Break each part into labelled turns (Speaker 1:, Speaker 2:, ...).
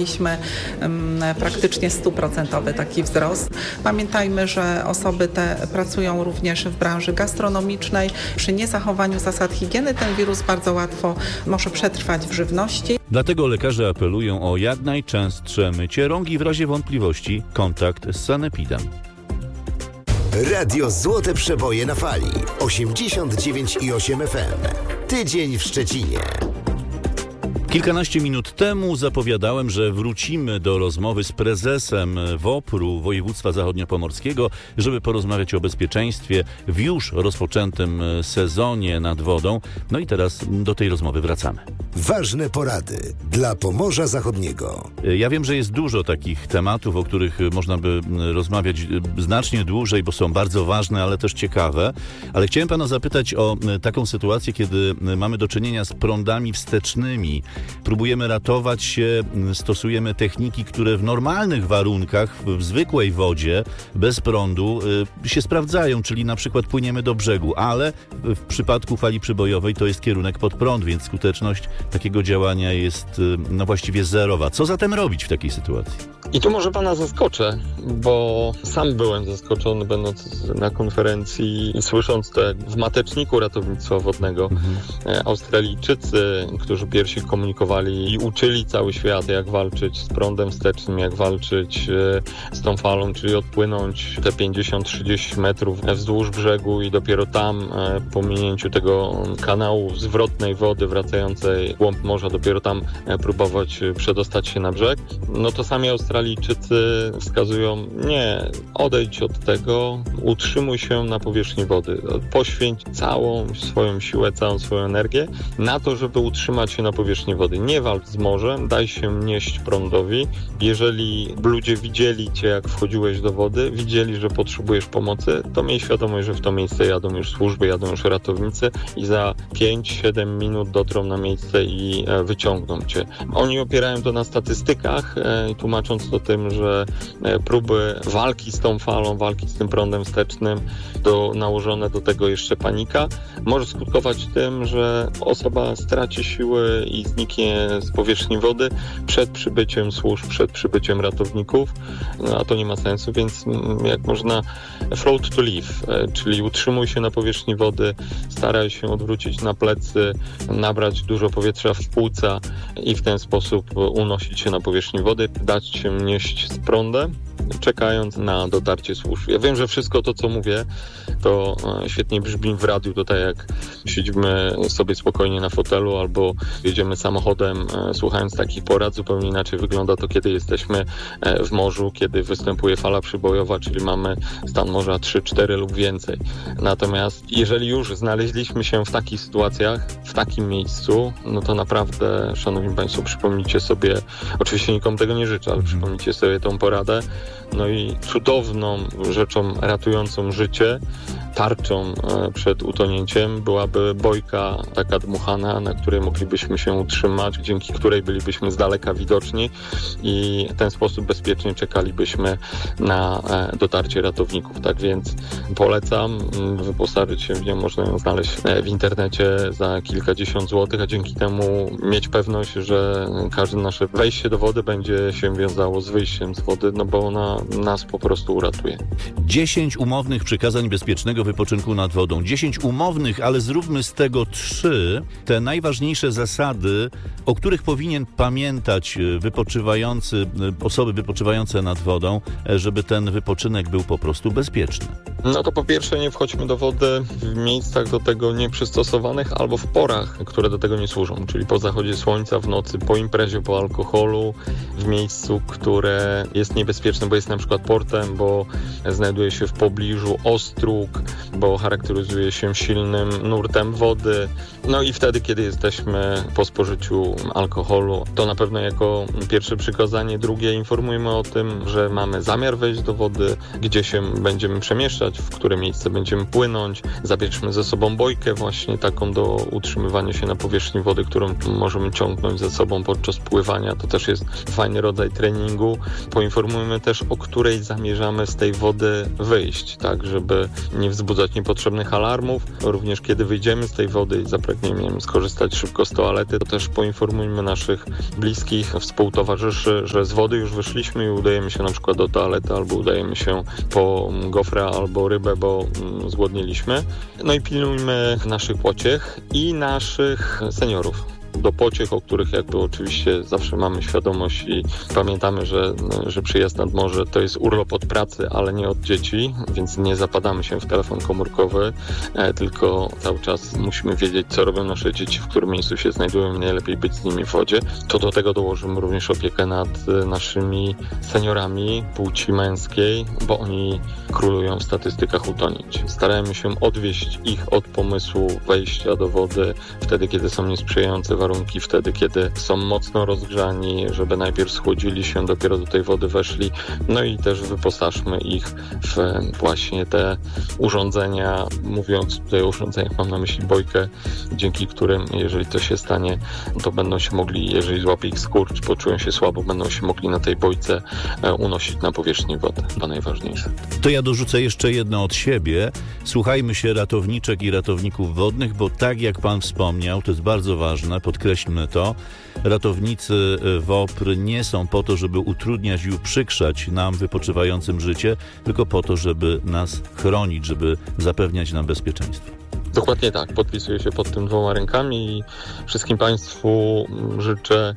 Speaker 1: odnotowaliśmy praktycznie 100% taki wzrost. Pamiętajmy, że osoby te pracują również w branży gastronomicznej. Przy niezachowaniu zasad higieny ten wirus bardzo łatwo może przetrwać w żywności.
Speaker 2: Dlatego lekarze apelują o jak najczęstsze mycie rąk i w razie wątpliwości kontakt z sanepidem.
Speaker 3: Radio Złote Przeboje na fali 89,8 FM. Tydzień w Szczecinie.
Speaker 2: Kilkanaście minut temu zapowiadałem, że wrócimy do rozmowy z prezesem WOPR-u Województwa Zachodniopomorskiego, żeby porozmawiać o bezpieczeństwie w już rozpoczętym sezonie nad wodą. No i teraz do tej rozmowy wracamy.
Speaker 3: Ważne porady dla Pomorza Zachodniego.
Speaker 2: Ja wiem, że jest dużo takich tematów, o których można by rozmawiać znacznie dłużej, bo są bardzo ważne, ale też ciekawe. Ale chciałem pana zapytać o taką sytuację, kiedy mamy do czynienia z prądami wstecznymi. Próbujemy ratować się, stosujemy techniki, które w normalnych warunkach, w zwykłej wodzie, bez prądu się sprawdzają, czyli na przykład płyniemy do brzegu, ale w przypadku fali przybojowej to jest kierunek pod prąd, więc skuteczność takiego działania jest właściwie zerowa. Co zatem robić w takiej sytuacji?
Speaker 4: I tu może pana zaskoczę, bo sam byłem zaskoczony, będąc na konferencji i słysząc to, jak w mateczniku ratownictwa wodnego Australijczycy, którzy pierwsi komunikowali i uczyli cały świat, jak walczyć z prądem wstecznym, jak walczyć z tą falą, czyli odpłynąć te 50-30 metrów wzdłuż brzegu i dopiero tam, po minięciu tego kanału zwrotnej wody wracającej w głąb morza, dopiero tam próbować przedostać się na brzeg. No to sami Australijczycy wskazują, nie, odejdź od tego, utrzymuj się na powierzchni wody. Poświęć całą swoją siłę, całą swoją energię na to, żeby utrzymać się na powierzchni wody. Nie walcz z morzem, daj się nieść prądowi. Jeżeli ludzie widzieli cię, jak wchodziłeś do wody, widzieli, że potrzebujesz pomocy, to miej świadomość, że w to miejsce jadą już służby, jadą już ratownicy i za 5-7 minut dotrą na miejsce i wyciągną cię. Oni opierają to na statystykach, tłumacząc to tym, że próby walki z tą falą, walki z tym prądem wstecznym, nałożone do tego jeszcze panika, może skutkować tym, że osoba straci siły i zniknie z powierzchni wody przed przybyciem służb, przed przybyciem ratowników, a to nie ma sensu, więc jak można float to live, czyli utrzymuj się na powierzchni wody, staraj się odwrócić na plecy, nabrać dużo powietrza w płuca i w ten sposób unosić się na powierzchni wody, dać się nieść z prądem, czekając na dotarcie służb. Ja wiem, że wszystko to, co mówię, to świetnie brzmi w radiu, to tak jak siedzimy sobie spokojnie na fotelu albo jedziemy samochodem, słuchając takich porad. Zupełnie inaczej wygląda to, kiedy jesteśmy w morzu, kiedy występuje fala przybojowa, czyli mamy stan morza 3-4 lub więcej. Natomiast jeżeli już znaleźliśmy się w takich sytuacjach, w takim miejscu, no to naprawdę, szanowni państwo, przypomnijcie sobie, oczywiście nikomu tego nie życzę, ale przypomnijcie sobie tą poradę. No i cudowną rzeczą ratującą życie, tarczą przed utonięciem byłaby bojka taka dmuchana, na której moglibyśmy się utrzymać, dzięki której bylibyśmy z daleka widoczni i w ten sposób bezpiecznie czekalibyśmy na dotarcie ratowników. Tak więc polecam wyposażyć się w nią, można ją znaleźć w internecie za kilkadziesiąt złotych, a dzięki temu mieć pewność, że każde nasze wejście do wody będzie się wiązało z wyjściem z wody, no bo ona nas po prostu uratuje.
Speaker 2: 10 umownych przykazań bezpiecznego wypoczynku nad wodą. 10 umownych, ale zróbmy z tego 3. Te najważniejsze zasady, o których powinien pamiętać osoby wypoczywające nad wodą, żeby ten wypoczynek był po prostu bezpieczny.
Speaker 4: No to po pierwsze nie wchodźmy do wody w miejscach do tego nieprzystosowanych albo w porach, które do tego nie służą, czyli po zachodzie słońca, w nocy, po imprezie, po alkoholu, w miejscu, które jest niebezpieczne, bo jest na przykład portem, bo znajduje się w pobliżu ostróg, bo charakteryzuje się silnym nurtem wody. No i wtedy, kiedy jesteśmy po spożyciu alkoholu, to na pewno jako pierwsze przykazanie. Drugie, informujmy o tym, że mamy zamiar wejść do wody, gdzie się będziemy przemieszczać, w które miejsce będziemy płynąć. Zabierzmy ze sobą bojkę właśnie taką do utrzymywania się na powierzchni wody, którą możemy ciągnąć ze sobą podczas pływania. To też jest fajny rodzaj treningu. Poinformujmy też, o której zamierzamy z tej wody wyjść, tak, żeby nie wzbudzać niepotrzebnych alarmów. Również kiedy wyjdziemy z tej wody i zapragnęliśmy nie wiem, skorzystać szybko z toalety, to też poinformujmy naszych bliskich, współtowarzyszy, że z wody już wyszliśmy i udajemy się na przykład do toalety, albo udajemy się po gofra albo rybę, bo zgłodniliśmy. No i pilnujmy naszych pociech i naszych seniorów. Do pociech, o których jakby oczywiście zawsze mamy świadomość i pamiętamy, że przyjazd nad morze to jest urlop od pracy, ale nie od dzieci, więc nie zapadamy się w telefon komórkowy, tylko cały czas musimy wiedzieć, co robią nasze dzieci, w którym miejscu się znajdują i najlepiej być z nimi w wodzie. To do tego dołożymy również opiekę nad naszymi seniorami płci męskiej, bo oni królują w statystykach utonięć. Starajmy się odwieźć ich od pomysłu wejścia do wody wtedy, kiedy są niesprzyjające warunki, wtedy, kiedy są mocno rozgrzani, żeby najpierw schłodzili się, dopiero do tej wody weszli. No i też wyposażmy ich w właśnie te urządzenia. Mówiąc tutaj o urządzeniach, mam na myśli bojkę, dzięki którym, jeżeli to się stanie, to będą się mogli, jeżeli złapie ich skurcz, poczują się słabo, będą się mogli na tej bojce unosić na powierzchnię wody. To najważniejsze.
Speaker 2: To ja dorzucę jeszcze jedno od siebie. Słuchajmy się ratowniczek i ratowników wodnych, bo tak jak pan wspomniał, to jest bardzo ważne, podkreślmy to, ratownicy WOPR nie są po to, żeby utrudniać i uprzykrzać nam wypoczywającym życie, tylko po to, żeby nas chronić, żeby zapewniać nam bezpieczeństwo.
Speaker 4: Dokładnie tak, podpisuję się pod tym 2 rękami i wszystkim Państwu życzę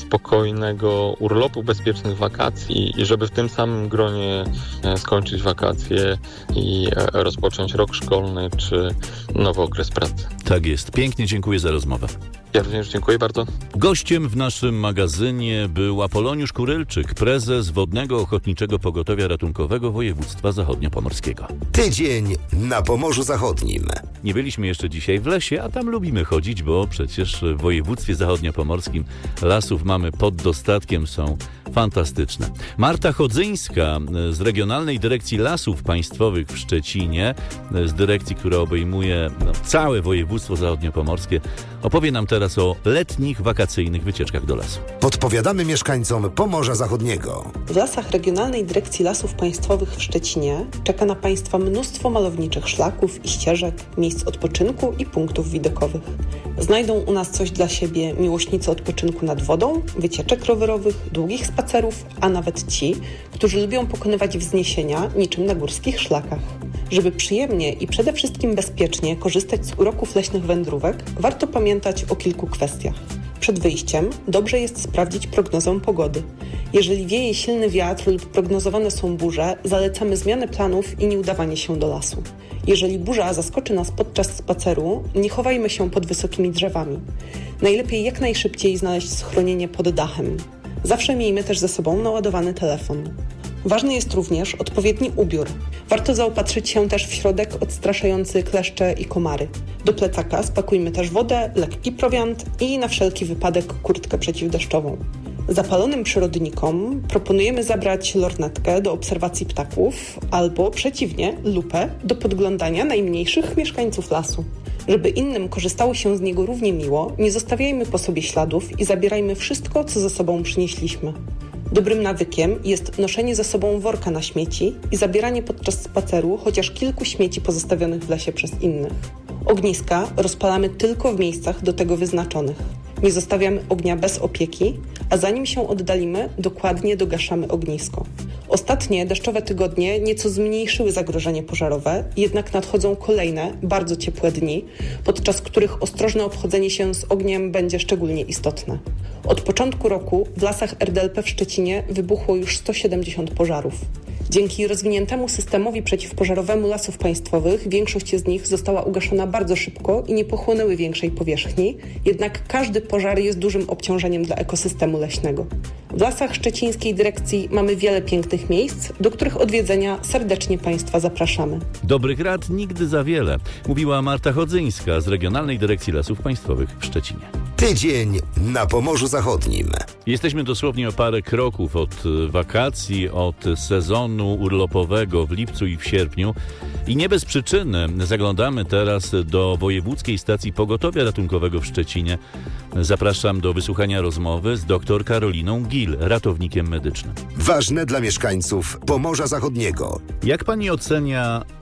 Speaker 4: spokojnego urlopu, bezpiecznych wakacji i żeby w tym samym gronie skończyć wakacje i rozpocząć rok szkolny czy nowy okres pracy.
Speaker 2: Tak jest. Pięknie dziękuję za rozmowę.
Speaker 4: Ja również dziękuję bardzo.
Speaker 2: Gościem w naszym magazynie był Apoloniusz Kurylczyk, prezes Wodnego Ochotniczego Pogotowia Ratunkowego Województwa Zachodniopomorskiego.
Speaker 3: Tydzień na Pomorzu Zachodnim.
Speaker 2: Nie byliśmy jeszcze dzisiaj w lesie, a tam lubimy chodzić, bo przecież w województwie zachodniopomorskim lasów mamy pod dostatkiem, są fantastyczne. Marta Chodzyńska z Regionalnej Dyrekcji Lasów Państwowych w Szczecinie, z dyrekcji, która obejmuje całe województwo zachodniopomorskie, opowie nam teraz o letnich, wakacyjnych wycieczkach do lasu.
Speaker 3: Podpowiadamy mieszkańcom Pomorza Zachodniego.
Speaker 5: W lasach Regionalnej Dyrekcji Lasów Państwowych w Szczecinie czeka na Państwa mnóstwo malowniczych szlaków i ścieżek, miejsc odpoczynku i punktów widokowych. Znajdą u nas coś dla siebie miłośnicy odpoczynku nad wodą, wycieczek rowerowych, długich spacerów, a nawet ci, którzy lubią pokonywać wzniesienia niczym na górskich szlakach. Żeby przyjemnie i przede wszystkim bezpiecznie korzystać z uroków leśnych wędrówek, warto pamiętać o kilku kwestiach. Przed wyjściem dobrze jest sprawdzić prognozę pogody. Jeżeli wieje silny wiatr lub prognozowane są burze, zalecamy zmianę planów i nieudawanie się do lasu. Jeżeli burza zaskoczy nas podczas spaceru, nie chowajmy się pod wysokimi drzewami. Najlepiej jak najszybciej znaleźć schronienie pod dachem. Zawsze miejmy też ze sobą naładowany telefon. Ważny jest również odpowiedni ubiór. Warto zaopatrzyć się też w środek odstraszający kleszcze i komary. Do plecaka spakujmy też wodę, lekki prowiant i na wszelki wypadek kurtkę przeciwdeszczową. Zapalonym przyrodnikom proponujemy zabrać lornetkę do obserwacji ptaków albo przeciwnie, lupę do podglądania najmniejszych mieszkańców lasu. Żeby innym korzystało się z niego równie miło, nie zostawiajmy po sobie śladów i zabierajmy wszystko, co ze sobą przynieśliśmy. Dobrym nawykiem jest noszenie ze sobą worka na śmieci i zabieranie podczas spaceru chociaż kilku śmieci pozostawionych w lesie przez innych. Ogniska rozpalamy tylko w miejscach do tego wyznaczonych. Nie zostawiamy ognia bez opieki, a zanim się oddalimy, dokładnie dogaszamy ognisko. Ostatnie deszczowe tygodnie nieco zmniejszyły zagrożenie pożarowe, jednak nadchodzą kolejne, bardzo ciepłe dni, podczas których ostrożne obchodzenie się z ogniem będzie szczególnie istotne. Od początku roku w lasach RDLP w Szczecinie wybuchło już 170 pożarów. Dzięki rozwiniętemu systemowi przeciwpożarowemu Lasów Państwowych większość z nich została ugaszona bardzo szybko i nie pochłonęły większej powierzchni, jednak każdy pożar jest dużym obciążeniem dla ekosystemu leśnego. W Lasach Szczecińskiej Dyrekcji mamy wiele pięknych miejsc, do których odwiedzenia serdecznie Państwa zapraszamy.
Speaker 2: Dobrych rad nigdy za wiele, mówiła Marta Chodzyńska z Regionalnej Dyrekcji Lasów Państwowych w Szczecinie.
Speaker 3: Tydzień na Pomorzu Zachodnim.
Speaker 2: Jesteśmy dosłownie o parę kroków od wakacji, od sezonu urlopowego w lipcu i w sierpniu. I nie bez przyczyny zaglądamy teraz do Wojewódzkiej Stacji Pogotowia Ratunkowego w Szczecinie. Zapraszam do wysłuchania rozmowy z dr Karoliną Gil, ratownikiem medycznym.
Speaker 3: Ważne dla mieszkańców Pomorza Zachodniego.
Speaker 2: Jak pani ocenia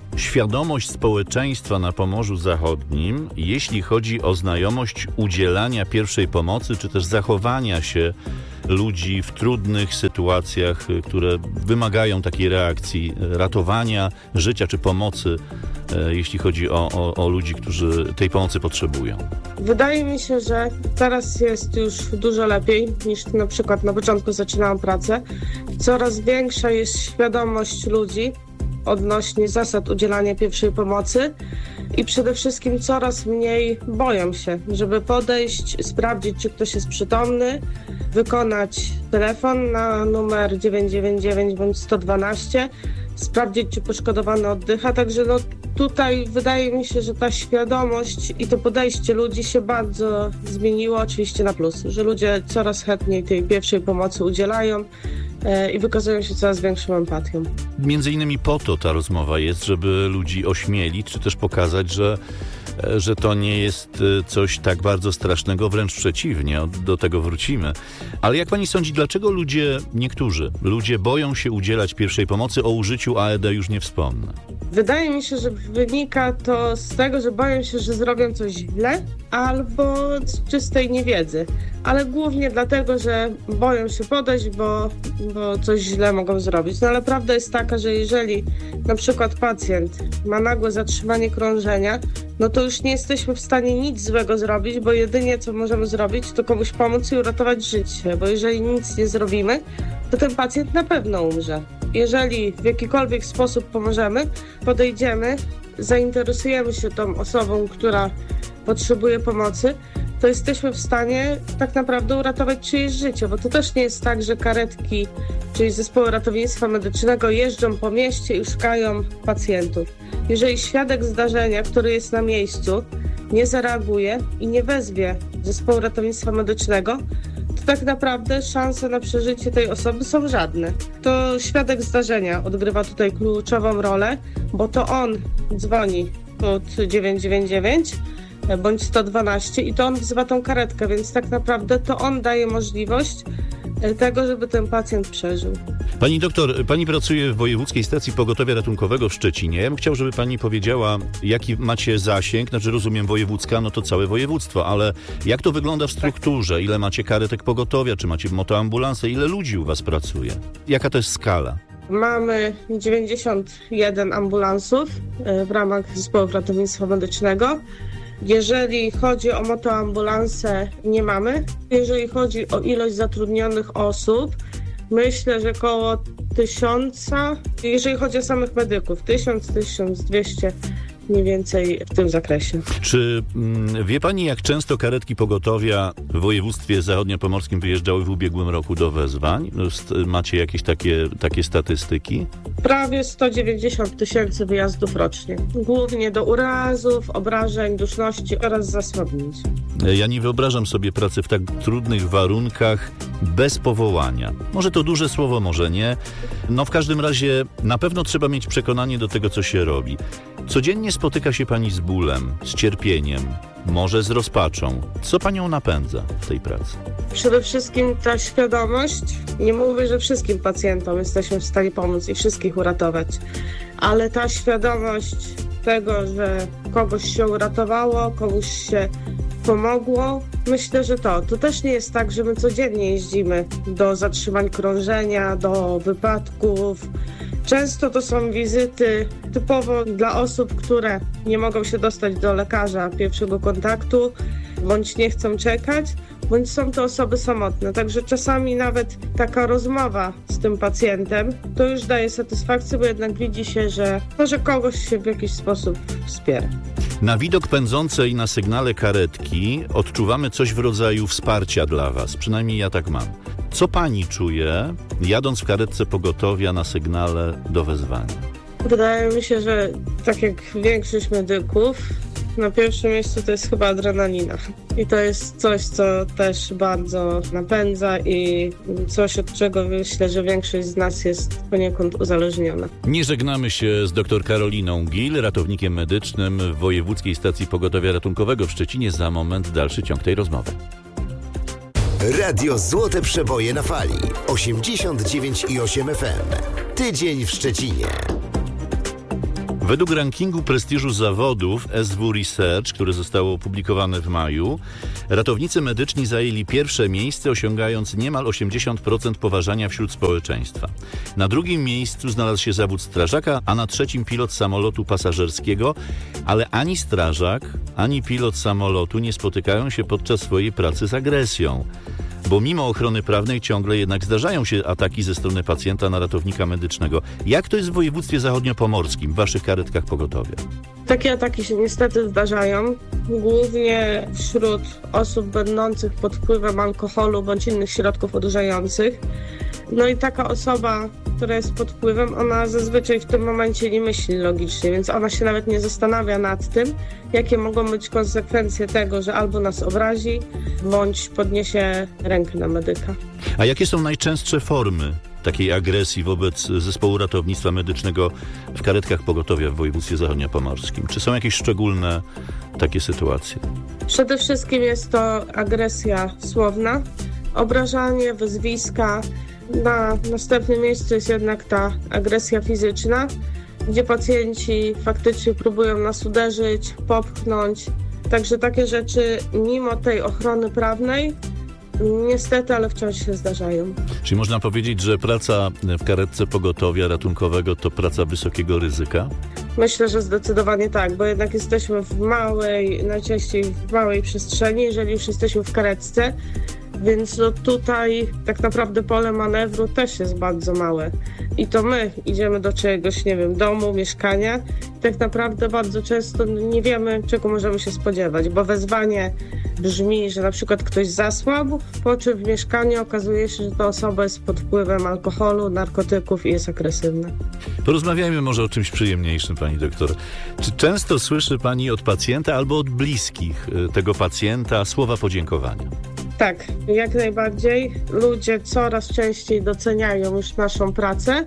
Speaker 2: świadomość społeczeństwa na Pomorzu Zachodnim, jeśli chodzi o znajomość udzielania pierwszej pomocy, czy też zachowania się ludzi w trudnych sytuacjach, które wymagają takiej reakcji, ratowania życia czy pomocy, jeśli chodzi o ludzi, którzy tej pomocy potrzebują?
Speaker 6: Wydaje mi się, że teraz jest już dużo lepiej niż na przykład na początku zaczynałam pracę. Coraz większa jest świadomość ludzi odnośnie zasad udzielania pierwszej pomocy i przede wszystkim coraz mniej boją się, żeby podejść, sprawdzić, czy ktoś jest przytomny, wykonać telefon na numer 999 bądź 112, sprawdzić, czy poszkodowany oddycha. Także tutaj wydaje mi się, że ta świadomość i to podejście ludzi się bardzo zmieniło, oczywiście na plus, że ludzie coraz chętniej tej pierwszej pomocy udzielają i wykazują się coraz większą empatią.
Speaker 2: Między innymi po to ta rozmowa jest, żeby ludzi ośmielić, czy też pokazać, że to nie jest coś tak bardzo strasznego, wręcz przeciwnie, do tego wrócimy. Ale jak pani sądzi, dlaczego niektórzy ludzie boją się udzielać pierwszej pomocy? O użyciu AED już nie wspomnę.
Speaker 6: Wydaje mi się, że wynika to z tego, że boją się, że zrobią coś źle albo z czystej niewiedzy. Ale głównie dlatego, że boją się podejść, bo coś źle mogą zrobić. No ale prawda jest taka, że jeżeli na przykład pacjent ma nagłe zatrzymanie krążenia, no to już nie jesteśmy w stanie nic złego zrobić, bo jedynie co możemy zrobić, to komuś pomóc i uratować życie. Bo jeżeli nic nie zrobimy, to ten pacjent na pewno umrze. Jeżeli w jakikolwiek sposób pomożemy, podejdziemy, zainteresujemy się tą osobą, która potrzebuje pomocy, to jesteśmy w stanie tak naprawdę uratować czyjeś życie, bo to też nie jest tak, że karetki, czyli zespoły ratownictwa medycznego jeżdżą po mieście i szukają pacjentów. Jeżeli świadek zdarzenia, który jest na miejscu, nie zareaguje i nie wezwie zespołu ratownictwa medycznego, to tak naprawdę szanse na przeżycie tej osoby są żadne. To świadek zdarzenia odgrywa tutaj kluczową rolę, bo to on dzwoni pod 999 bądź 112 i to on wzywa tą karetkę, więc tak naprawdę to on daje możliwość tego, żeby ten pacjent przeżył.
Speaker 2: Pani doktor, pani pracuje w Wojewódzkiej Stacji Pogotowia Ratunkowego w Szczecinie. Ja bym chciał, żeby pani powiedziała, jaki macie zasięg, znaczy rozumiem wojewódzka, no to całe województwo, ale jak to wygląda w strukturze? Ile macie karetek pogotowia, czy macie motoambulanse, ile ludzi u was pracuje? Jaka to jest skala?
Speaker 6: Mamy 91 ambulansów w ramach zespołu ratownictwa medycznego. Jeżeli chodzi o motoambulanse, nie mamy. Jeżeli chodzi o ilość zatrudnionych osób, myślę, że około 1000, jeżeli chodzi o samych medyków, 1000-1200 mniej więcej w tym zakresie.
Speaker 2: Czy wie pani, jak często karetki pogotowia w województwie zachodniopomorskim wyjeżdżały w ubiegłym roku do wezwań? Macie jakieś takie statystyki?
Speaker 6: Prawie 190 000 wyjazdów rocznie. Głównie do urazów, obrażeń, duszności oraz zasłabnięć.
Speaker 2: Ja nie wyobrażam sobie pracy w tak trudnych warunkach bez powołania. Może to duże słowo, może nie. No w każdym razie na pewno trzeba mieć przekonanie do tego, co się robi. Codziennie spotyka się pani z bólem, z cierpieniem, może z rozpaczą. Co panią napędza w tej pracy?
Speaker 6: Przede wszystkim ta świadomość. Nie mówię, że wszystkim pacjentom jesteśmy w stanie pomóc i wszystkich uratować, ale ta świadomość tego, że kogoś się uratowało, komuś się pomogło, myślę, że to też nie jest tak, że my codziennie jeździmy do zatrzymań krążenia, do wypadków. Często to są wizyty typowo dla osób, które nie mogą się dostać do lekarza pierwszego kontaktu, bądź nie chcą czekać, bądź są to osoby samotne. Także czasami nawet taka rozmowa z tym pacjentem to już daje satysfakcję, bo jednak widzi się, że kogoś się w jakiś sposób wspiera.
Speaker 2: Na widok pędzącej na sygnale karetki odczuwamy coś w rodzaju wsparcia dla was. Przynajmniej ja tak mam. Co pani czuje, jadąc w karetce pogotowia na sygnale do wezwania?
Speaker 6: Wydaje mi się, że tak jak większość medyków, na pierwszym miejscu to jest chyba adrenalina. I to jest coś, co też bardzo napędza i coś, od czego myślę, że większość z nas jest poniekąd uzależniona.
Speaker 2: Nie żegnamy się z dr Karoliną Gil, ratownikiem medycznym w Wojewódzkiej Stacji Pogotowia Ratunkowego w Szczecinie. Za moment dalszy ciąg tej rozmowy.
Speaker 3: Radio Złote Przeboje na fali 89,8 FM. Tydzień w Szczecinie.
Speaker 2: Według rankingu prestiżu zawodów SW Research, które zostało opublikowane w maju, ratownicy medyczni zajęli pierwsze miejsce, osiągając niemal 80% poważania wśród społeczeństwa. Na drugim miejscu znalazł się zawód strażaka, a na trzecim pilot samolotu pasażerskiego, ale ani strażak, ani pilot samolotu nie spotykają się podczas swojej pracy z agresją. Bo mimo ochrony prawnej ciągle jednak zdarzają się ataki ze strony pacjenta na ratownika medycznego. Jak to jest w województwie zachodniopomorskim, w waszych karetkach pogotowia?
Speaker 6: Takie ataki się niestety zdarzają, głównie wśród osób będących pod wpływem alkoholu bądź innych środków odurzających. No i taka osoba, która jest pod wpływem, ona zazwyczaj w tym momencie nie myśli logicznie, więc ona się nawet nie zastanawia nad tym, jakie mogą być konsekwencje tego, że albo nas obrazi, bądź podniesie rękę na medyka.
Speaker 2: A jakie są najczęstsze formy takiej agresji wobec zespołu ratownictwa medycznego w karetkach pogotowia w województwie zachodniopomorskim? Czy są jakieś szczególne takie sytuacje?
Speaker 6: Przede wszystkim jest to agresja słowna, obrażanie, wyzwiska. Na następnym miejscu jest jednak ta agresja fizyczna, gdzie pacjenci faktycznie próbują nas uderzyć, popchnąć. Także takie rzeczy mimo tej ochrony prawnej niestety, ale wciąż się zdarzają.
Speaker 2: Czyli można powiedzieć, że praca w karetce pogotowia ratunkowego to praca wysokiego ryzyka?
Speaker 6: Myślę, że zdecydowanie tak, bo jednak jesteśmy najczęściej w małej przestrzeni, jeżeli już jesteśmy w karetce, więc no tutaj tak naprawdę pole manewru też jest bardzo małe. I to my idziemy do czegoś, nie wiem, domu, mieszkania i tak naprawdę bardzo często nie wiemy, czego możemy się spodziewać, bo wezwanie brzmi, że na przykład ktoś zasłabł, po czym w mieszkaniu okazuje się, że ta osoba jest pod wpływem alkoholu, narkotyków i jest agresywna.
Speaker 2: Porozmawiajmy może o czymś przyjemniejszym, pani doktor. Czy często słyszy pani od pacjenta albo od bliskich tego pacjenta słowa podziękowania?
Speaker 6: Tak, jak najbardziej. Ludzie coraz częściej doceniają już naszą pracę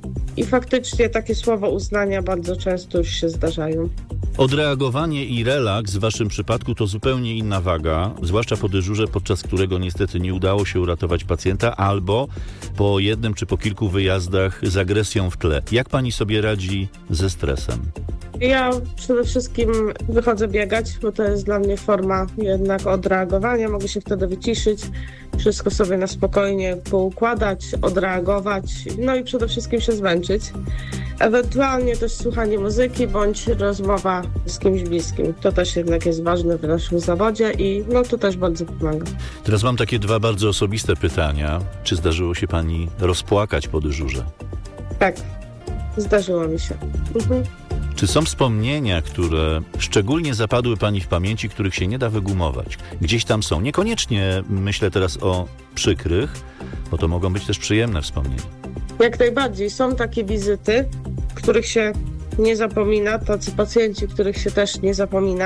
Speaker 6: i faktycznie takie słowa uznania bardzo często już się zdarzają.
Speaker 2: Odreagowanie i relaks w waszym przypadku to zupełnie inna waga, zwłaszcza po dyżurze, podczas którego niestety nie udało się uratować pacjenta, albo po jednym czy po kilku wyjazdach z agresją w tle. Jak pani sobie radzi ze stresem?
Speaker 6: Ja przede wszystkim wychodzę biegać, bo to jest dla mnie forma jednak odreagowania. Mogę się wtedy wyciszyć, wszystko sobie na spokojnie poukładać, odreagować, no i przede wszystkim się zmęczyć. Ewentualnie też słuchanie muzyki bądź rozmowa z kimś bliskim. To też jednak jest ważne w naszym zawodzie i no to też bardzo pomaga.
Speaker 2: Teraz mam takie dwa bardzo osobiste pytania. Czy zdarzyło się pani rozpłakać po dyżurze?
Speaker 6: Tak, zdarzyło mi się.
Speaker 2: Czy są wspomnienia, które szczególnie zapadły pani w pamięci, których się nie da wygumować? Gdzieś tam są. Niekoniecznie myślę teraz o przykrych, bo to mogą być też przyjemne wspomnienia.
Speaker 6: Jak najbardziej. Są takie wizyty, których się nie zapomina, tacy pacjenci, których się też nie zapomina.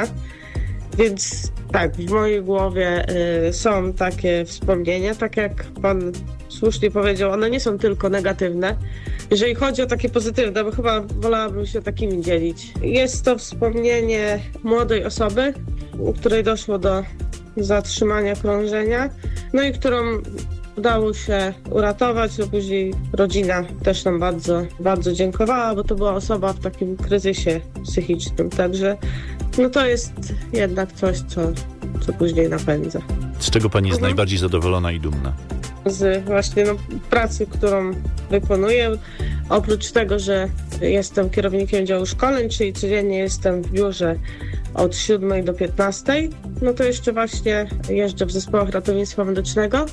Speaker 6: Więc tak, w mojej głowie są takie wspomnienia, tak jak pan słusznie powiedział, one nie są tylko negatywne. Jeżeli chodzi o takie pozytywne, bo chyba wolałabym się takimi dzielić. Jest to wspomnienie młodej osoby, u której doszło do zatrzymania krążenia, no i którą udało się uratować, a później rodzina też nam bardzo, bardzo dziękowała, bo to była osoba w takim kryzysie psychicznym, także no to jest jednak coś, co później napędza.
Speaker 2: Z czego pani jest najbardziej zadowolona i dumna?
Speaker 6: Z właśnie pracy, którą wykonuję. Oprócz tego, że jestem kierownikiem działu szkoleń, czyli codziennie jestem w biurze od 7 do 15, no to jeszcze właśnie jeżdżę w zespołach ratownictwa medycznego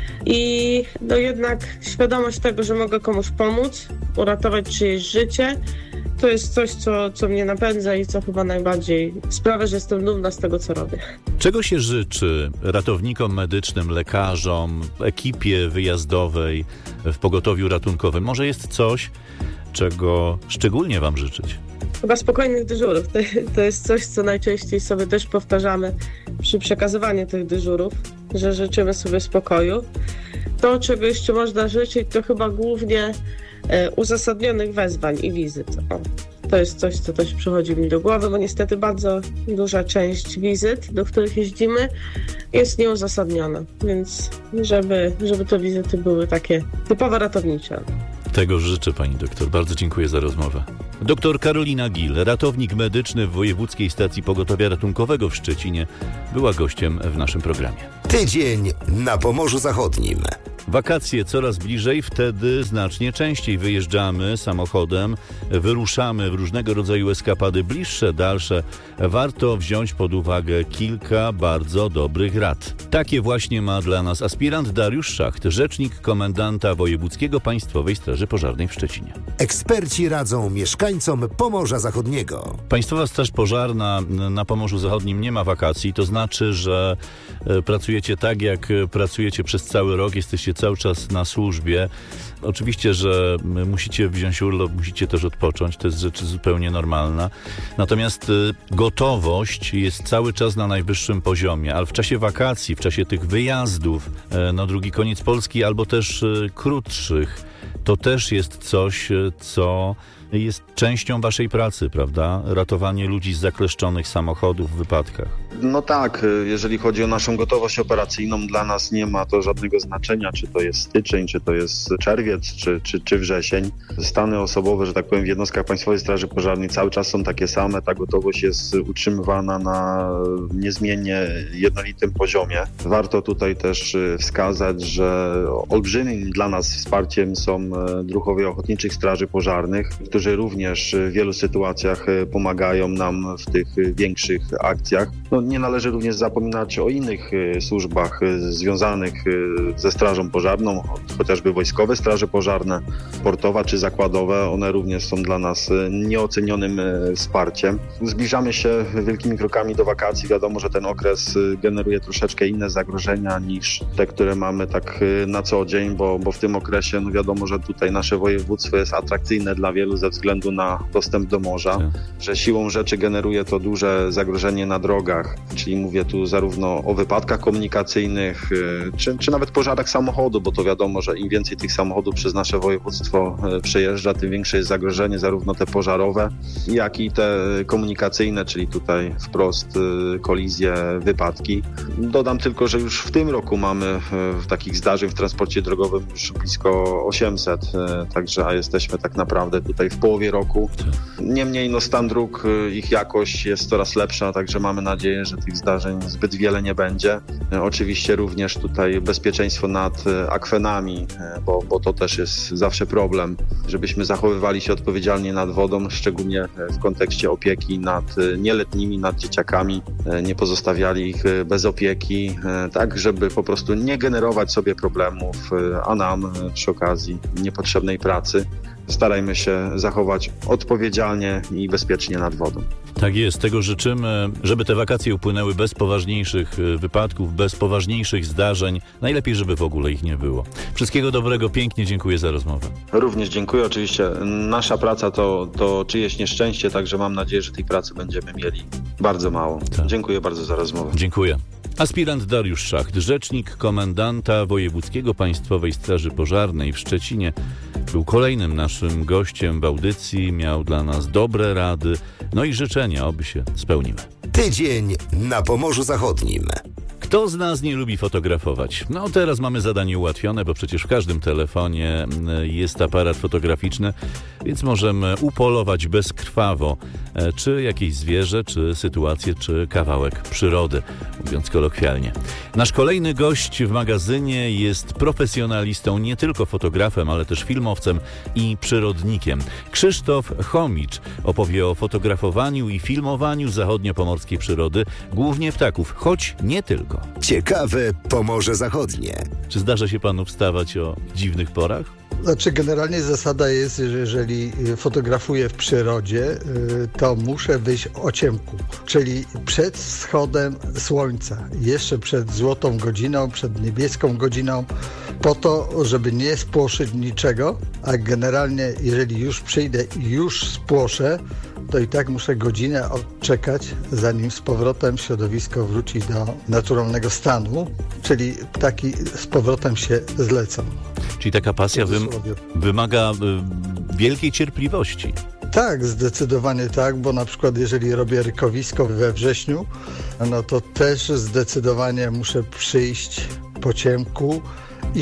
Speaker 6: i no jednak świadomość tego, że mogę komuś pomóc, uratować czyjeś życie, to jest coś, co mnie napędza i co chyba najbardziej sprawia, że jestem dumna z tego, co robię.
Speaker 2: Czego się życzy ratownikom medycznym, lekarzom, ekipie wyjazdowej w pogotowiu ratunkowym? Może jest coś, czego szczególnie wam życzyć?
Speaker 6: Chyba spokojnych dyżurów. To jest coś, co najczęściej sobie też powtarzamy przy przekazywaniu tych dyżurów, że życzymy sobie spokoju. To, czego jeszcze można życzyć, to chyba głównie uzasadnionych wezwań i wizyt. To jest coś, co też przychodzi mi do głowy, bo niestety bardzo duża część wizyt, do których jeździmy, jest nieuzasadniona, więc żeby te wizyty były takie typowo ratownicze.
Speaker 2: Tego życzę, pani doktor. Bardzo dziękuję za rozmowę. Doktor Karolina Gil, ratownik medyczny w Wojewódzkiej Stacji Pogotowia Ratunkowego w Szczecinie, była gościem w naszym programie.
Speaker 3: Tydzień na Pomorzu Zachodnim.
Speaker 2: Wakacje coraz bliżej, wtedy znacznie częściej wyjeżdżamy samochodem, wyruszamy w różnego rodzaju eskapady bliższe, dalsze. Warto wziąć pod uwagę kilka bardzo dobrych rad. Takie właśnie ma dla nas aspirant Dariusz Szacht, rzecznik komendanta Wojewódzkiego Państwowej Straży Pożarnej w Szczecinie.
Speaker 3: Eksperci radzą mieszkańcom Pomorza Zachodniego.
Speaker 2: Państwowa Straż Pożarna na Pomorzu Zachodnim nie ma wakacji, to znaczy, że pracujecie tak, jak pracujecie przez cały rok, jesteście cały czas na służbie. Oczywiście, że musicie wziąć urlop, musicie też odpocząć, to jest rzecz zupełnie normalna. Natomiast gotowość jest cały czas na najwyższym poziomie, ale w czasie wakacji, w czasie tych wyjazdów na drugi koniec Polski albo też krótszych, to też jest coś, co jest częścią waszej pracy, prawda? Ratowanie ludzi z zakleszczonych samochodów w wypadkach.
Speaker 7: No tak, jeżeli chodzi o naszą gotowość operacyjną, dla nas nie ma to żadnego znaczenia, czy to jest styczeń, czy to jest czerwiec, czy wrzesień. Stany osobowe, że tak powiem, w jednostkach Państwowej Straży Pożarnej cały czas są takie same. Ta gotowość jest utrzymywana na niezmiennie jednolitym poziomie. Warto tutaj też wskazać, że olbrzymim dla nas wsparciem są druhowie Ochotniczych Straży Pożarnych, którzy również w wielu sytuacjach pomagają nam w tych większych akcjach. No, nie należy również zapominać o innych służbach związanych ze Strażą Pożarną, chociażby Wojskowe Straże Pożarne, portowa czy zakładowe. One również są dla nas nieocenionym wsparciem. Zbliżamy się wielkimi krokami do wakacji. Wiadomo, że ten okres generuje troszeczkę inne zagrożenia niż te, które mamy tak na co dzień, bo w tym okresie no wiadomo, że tutaj nasze województwo jest atrakcyjne dla wielu ze względu na dostęp do morza, że siłą rzeczy generuje to duże zagrożenie na drogach, czyli mówię tu zarówno o wypadkach komunikacyjnych, czy nawet pożarach samochodu, bo to wiadomo, że im więcej tych samochodów przez nasze województwo przejeżdża, tym większe jest zagrożenie, zarówno te pożarowe, jak i te komunikacyjne, czyli tutaj wprost kolizje, wypadki. Dodam tylko, że już w tym roku mamy takich zdarzeń w transporcie drogowym już blisko 800, także a jesteśmy tak naprawdę tutaj w połowie roku. Niemniej no, stan dróg, ich jakość jest coraz lepsza, także mamy nadzieję, że tych zdarzeń zbyt wiele nie będzie. Oczywiście również tutaj bezpieczeństwo nad akwenami, bo to też jest zawsze problem, żebyśmy zachowywali się odpowiedzialnie nad wodą, szczególnie w kontekście opieki nad nieletnimi, nad dzieciakami, nie pozostawiali ich bez opieki, tak żeby po prostu nie generować sobie problemów, a nam przy okazji niepotrzebnej pracy. Starajmy się zachować odpowiedzialnie i bezpiecznie nad wodą.
Speaker 2: Tak jest, tego życzymy, żeby te wakacje upłynęły bez poważniejszych wypadków, bez poważniejszych zdarzeń. Najlepiej, żeby w ogóle ich nie było. Wszystkiego dobrego, pięknie dziękuję za rozmowę.
Speaker 7: Również dziękuję. Oczywiście nasza praca to czyjeś nieszczęście, także mam nadzieję, że tej pracy będziemy mieli bardzo mało. Tak. Dziękuję bardzo za rozmowę.
Speaker 2: Dziękuję. Aspirant Dariusz Szacht, rzecznik komendanta Wojewódzkiego Państwowej Straży Pożarnej w Szczecinie, był kolejnym naszym gościem w audycji, miał dla nas dobre rady, no i życzenia, oby się spełniły.
Speaker 3: Tydzień na Pomorzu Zachodnim.
Speaker 2: Kto z nas nie lubi fotografować? No teraz mamy zadanie ułatwione, bo przecież w każdym telefonie jest aparat fotograficzny, więc możemy upolować bezkrwawo czy jakieś zwierzę, czy sytuację, czy kawałek przyrody, mówiąc kolokwialnie. Nasz kolejny gość w magazynie jest profesjonalistą, nie tylko fotografem, ale też filmowcem i przyrodnikiem. Krzysztof Chomicz opowie o fotografowaniu i filmowaniu zachodniopomorskiej przyrody, głównie ptaków, choć nie tylko.
Speaker 3: Ciekawe Pomorze Zachodnie.
Speaker 2: Czy zdarza się panu wstawać o dziwnych porach?
Speaker 8: Znaczy generalnie zasada jest, że jeżeli fotografuję w przyrodzie, to muszę wyjść o ciemku, czyli przed wschodem słońca, jeszcze przed złotą godziną, przed niebieską godziną, po to, żeby nie spłoszyć niczego, a generalnie jeżeli już przyjdę i już spłoszę, to i tak muszę godzinę odczekać, zanim z powrotem środowisko wróci do naturalnego stanu, czyli ptaki z powrotem się zlecą.
Speaker 2: Czyli taka pasja wymaga wielkiej cierpliwości.
Speaker 8: Tak, zdecydowanie tak, bo na przykład jeżeli robię rykowisko we wrześniu, no to też zdecydowanie muszę przyjść po ciemku i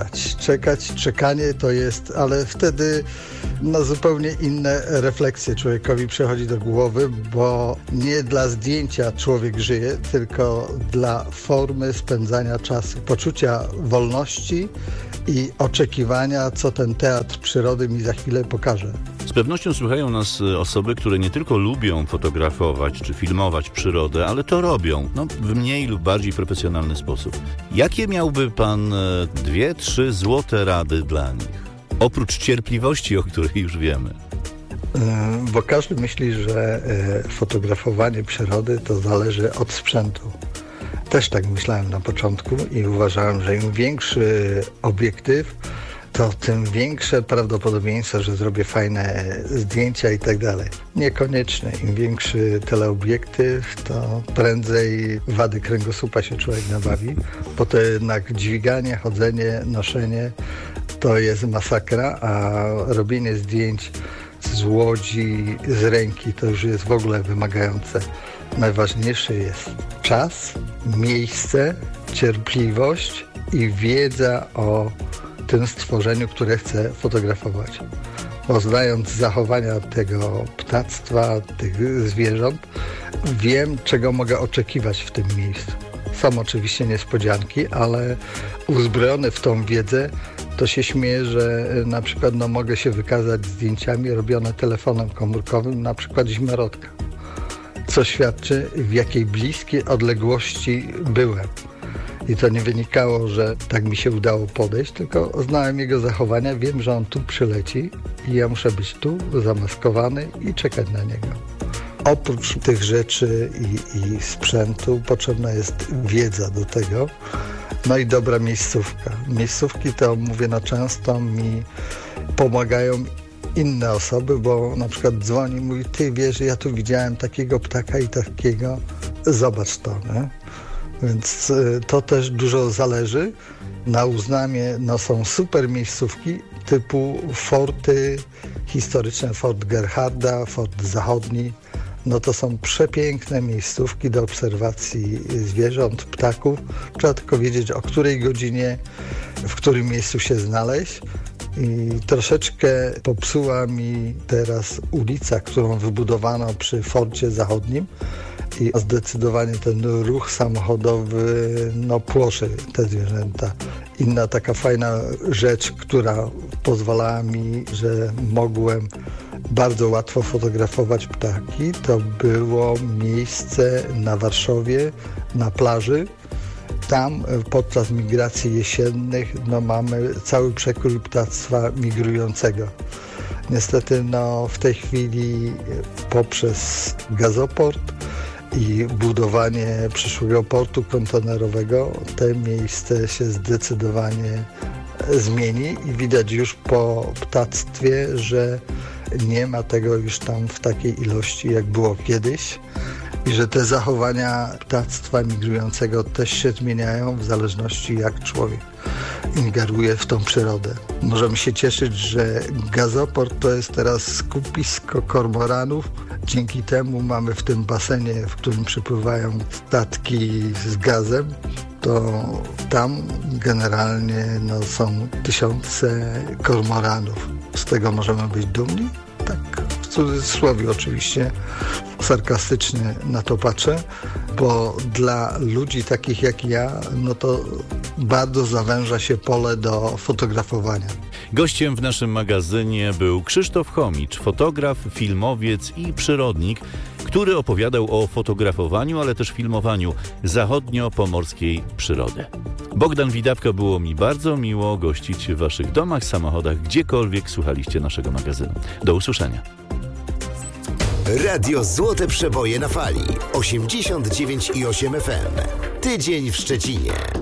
Speaker 8: czekanie to jest, ale wtedy zupełnie inne refleksje człowiekowi przychodzi do głowy, bo nie dla zdjęcia człowiek żyje, tylko dla formy spędzania czasu, poczucia wolności i oczekiwania, co ten teatr przyrody mi za chwilę pokaże.
Speaker 2: Z pewnością słuchają nas osoby, które nie tylko lubią fotografować czy filmować przyrodę, ale to robią w mniej lub bardziej profesjonalny sposób. Jakie miałby pan 2-3 złote rady dla nich? Oprócz cierpliwości, o której już wiemy.
Speaker 8: Bo każdy myśli, że fotografowanie przyrody to zależy od sprzętu. Też tak myślałem na początku i uważałem, że im większy obiektyw, to tym większe prawdopodobieństwo, że zrobię fajne zdjęcia i tak dalej. Niekoniecznie. Im większy teleobiektyw, to prędzej wady kręgosłupa się człowiek nabawi, bo to jednak dźwiganie, chodzenie, noszenie to jest masakra, a robienie zdjęć z łodzi, z ręki to już jest w ogóle wymagające. Najważniejszy jest czas, miejsce, cierpliwość i wiedza o tym stworzeniu, które chcę fotografować. Bo znając zachowania tego ptactwa, tych zwierząt, wiem, czego mogę oczekiwać w tym miejscu. Są oczywiście niespodzianki, ale uzbrojony w tą wiedzę, to się śmieję, że na przykład mogę się wykazać zdjęciami robione telefonem komórkowym, na przykład zimnorodka, co świadczy, w jakiej bliskiej odległości byłem. I to nie wynikało, że tak mi się udało podejść, tylko znałem jego zachowania, wiem, że on tu przyleci i ja muszę być tu, zamaskowany i czekać na niego. Oprócz tych rzeczy i sprzętu potrzebna jest wiedza do tego, i dobra miejscówka. Miejscówki to, mówię, często mi pomagają inne osoby, bo na przykład dzwoni i mówi, ty wiesz, ja tu widziałem takiego ptaka i takiego, zobacz to, nie? Więc to też dużo zależy. Na Uznamie są super miejscówki typu forty historyczne, Fort Gerharda, Fort Zachodni. To są przepiękne miejscówki do obserwacji zwierząt, ptaków. Trzeba tylko wiedzieć, o której godzinie, w którym miejscu się znaleźć. I troszeczkę popsuła mi teraz ulica, którą wybudowano przy Forcie Zachodnim. I zdecydowanie ten ruch samochodowy płoszy te zwierzęta. Inna taka fajna rzecz, która pozwalała mi, że mogłem bardzo łatwo fotografować ptaki, to było miejsce na Warszowie, na plaży. Tam podczas migracji jesiennych mamy cały przekrój ptactwa migrującego. Niestety w tej chwili poprzez gazoport i budowanie przyszłego portu kontenerowego te miejsce się zdecydowanie zmieni i widać już po ptactwie, że nie ma tego już tam w takiej ilości, jak było kiedyś i że te zachowania ptactwa migrującego też się zmieniają w zależności, jak człowiek ingeruje w tą przyrodę. Możemy się cieszyć, że gazoport to jest teraz skupisko kormoranów. Dzięki temu mamy w tym basenie, w którym przypływają statki z gazem, to tam generalnie są tysiące kormoranów. Z tego możemy być dumni? Tak, w cudzysłowie oczywiście, sarkastycznie na to patrzę, bo dla ludzi takich jak ja, to bardzo zawęża się pole do fotografowania.
Speaker 2: Gościem w naszym magazynie był Krzysztof Chomicz, fotograf, filmowiec i przyrodnik, który opowiadał o fotografowaniu, ale też filmowaniu zachodnio-pomorskiej przyrody. Bogdan Widawka, było mi bardzo miło gościć w waszych domach, samochodach, gdziekolwiek słuchaliście naszego magazynu. Do usłyszenia.
Speaker 3: Radio Złote Przeboje na Fali 89,8 FM. Tydzień w Szczecinie.